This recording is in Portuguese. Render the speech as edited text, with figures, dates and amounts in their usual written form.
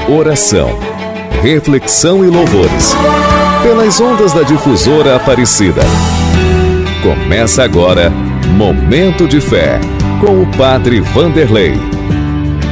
oração, reflexão e louvores, pelas ondas da Difusora Aparecida. Começa agora Momento de Fé, com o Padre Vanderlei.